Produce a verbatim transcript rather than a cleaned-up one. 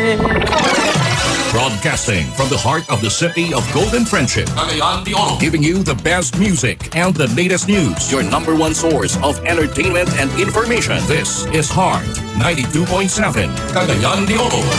Broadcasting from the heart of the city of Golden Friendship, Cagayan de Oro, giving you the best music and the latest news. Your number one source of entertainment and information. This is Heart ninety-two point seven, Cagayan de Oro.